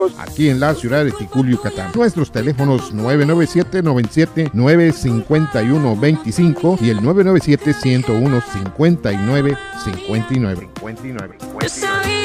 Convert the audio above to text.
aquí en la ciudad de Ticul, Yucatán. Nuestros teléfonos 997-97-951-25 y el 997-101-5959.